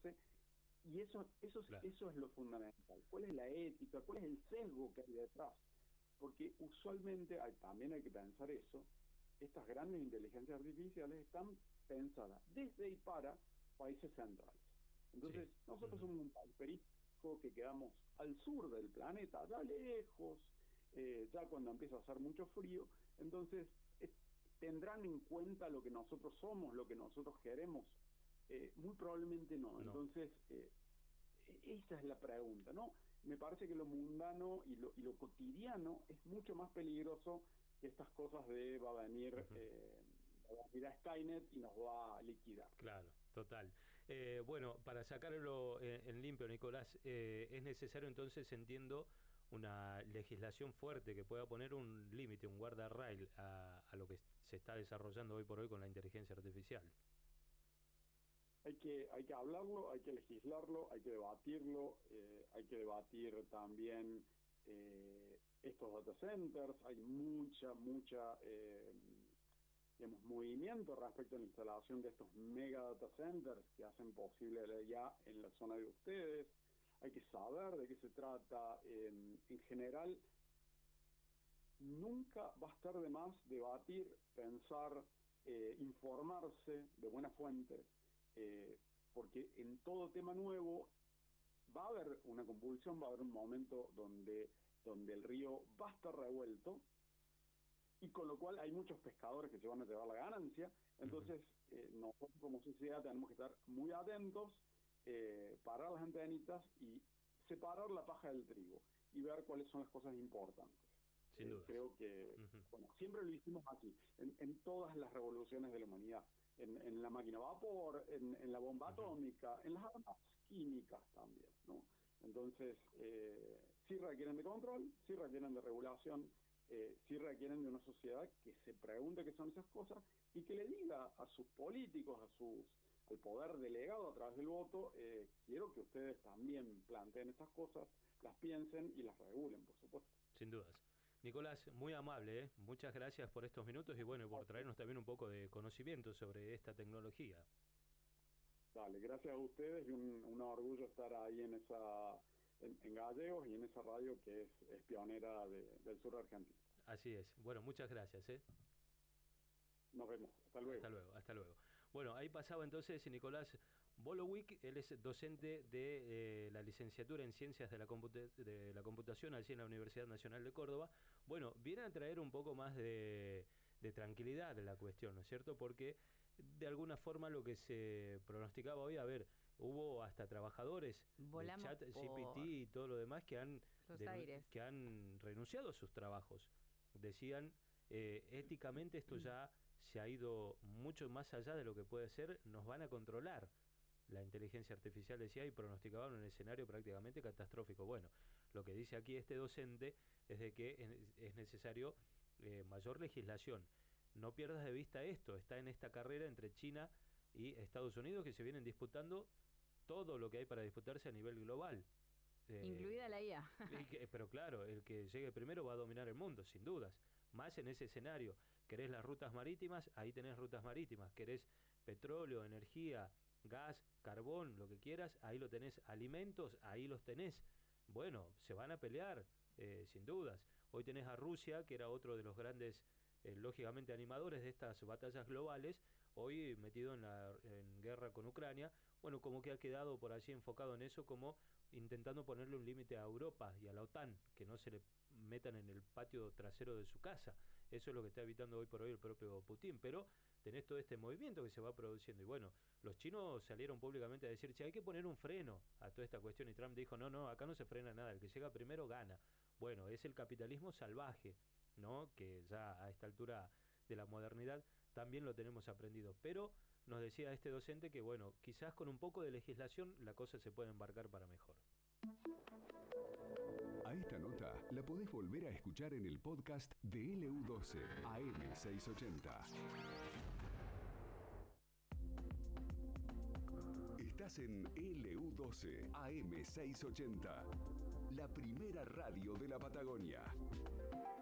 hace, y eso es lo fundamental. ¿Cuál es la ética? ¿Cuál es el sesgo que hay detrás? Porque usualmente también hay que pensar eso. Estas grandes inteligencias artificiales están pensadas desde y para países centrales. Entonces, nosotros somos un país periférico que quedamos al sur del planeta, allá lejos, ya cuando empieza a hacer mucho frío. Entonces, ¿tendrán en cuenta lo que nosotros somos, lo que nosotros queremos? Muy probablemente no. Entonces, esa es la pregunta, ¿no? Me parece que lo mundano y lo cotidiano es mucho más peligroso que estas cosas de va a venir a Skynet y nos va a liquidar. Claro, total. Bueno, para sacarlo en limpio, Nicolás, es necesario entonces, entiendo, una legislación fuerte que pueda poner un límite, un guardarrail a lo que se está desarrollando hoy por hoy con la inteligencia artificial. Hay que hablarlo, hay que legislarlo, hay que debatirlo, hay que debatir también estos data centers. Hay mucha digamos, movimiento respecto a la instalación de estos mega data centers que hacen posible ya en la zona de ustedes. Hay que saber de qué se trata. En general, nunca va a estar de más debatir, pensar, informarse de buenas fuentes, porque en todo tema nuevo va a haber una convulsión, va a haber un momento donde el río va a estar revuelto, y con lo cual hay muchos pescadores que se van a llevar la ganancia. Entonces, nosotros como sociedad tenemos que estar muy atentos, parar las antenitas y separar la paja del trigo y ver cuáles son las cosas importantes. Sin duda. Creo que bueno, siempre lo hicimos así, en todas las revoluciones de la humanidad, en la máquina a vapor, en la bomba atómica, en las armas químicas también, ¿no? Entonces, sí requieren de control, sí requieren de regulación, sí requieren de una sociedad que se pregunte qué son esas cosas y que le diga a sus políticos, al poder delegado a través del voto, quiero que ustedes también planteen estas cosas, las piensen y las regulen, por supuesto. Sin dudas. Nicolás, muy amable, ¿eh? Muchas gracias por estos minutos y bueno, por traernos también un poco de conocimiento sobre esta tecnología. Dale, gracias a ustedes y un orgullo estar ahí en Gallegos y en esa radio que es pionera del sur argentino. Así es. Bueno, muchas gracias, ¿eh? Nos vemos. Hasta luego. Hasta luego, hasta luego. Bueno, ahí pasaba entonces Nicolás Bolowick. Él es docente de la licenciatura en Ciencias de la Computación allí en la Universidad Nacional de Córdoba. Bueno, viene a traer un poco más de tranquilidad en la cuestión, ¿no es cierto? Porque de alguna forma lo que se pronosticaba hoy, a ver, hubo hasta trabajadores de ChatGPT y todo lo demás que han renunciado a sus trabajos. Decían, éticamente esto ya se ha ido mucho más allá de lo que puede ser, nos van a controlar. La inteligencia artificial, decía, y pronosticaban un escenario prácticamente catastrófico. Bueno, lo que dice aquí este docente es de que es necesario mayor legislación. No pierdas de vista esto, está en esta carrera entre China y Estados Unidos que se vienen disputando todo lo que hay para disputarse a nivel global. Incluida la IA. Pero claro, el que llegue primero va a dominar el mundo, sin dudas. Más en ese escenario. ¿Querés las rutas marítimas? Ahí tenés rutas marítimas. ¿Querés petróleo, energía, gas, carbón, lo que quieras? Ahí lo tenés. Alimentos, ahí los tenés. Bueno, se van a pelear, sin dudas. Hoy tenés a Rusia, que era otro de los grandes, lógicamente, animadores de estas batallas globales, hoy metido en guerra con Ucrania. Bueno, como que ha quedado por allí enfocado en eso, como intentando ponerle un límite a Europa y a la OTAN, que no se le metan en el patio trasero de su casa. Eso es lo que está evitando hoy por hoy el propio Putin, pero tenés todo este movimiento que se va produciendo, y bueno, los chinos salieron públicamente a decir, che, hay que poner un freno a toda esta cuestión, y Trump dijo, no, acá no se frena nada, el que llega primero gana. Bueno, es el capitalismo salvaje, ¿no? Que ya a esta altura de la modernidad también lo tenemos aprendido, pero nos decía este docente que bueno, quizás con un poco de legislación la cosa se puede embarcar para mejor. A esta nota la podés volver a escuchar en el podcast de LU12 AM680. Estás en LU12 AM680, la primera radio de la Patagonia.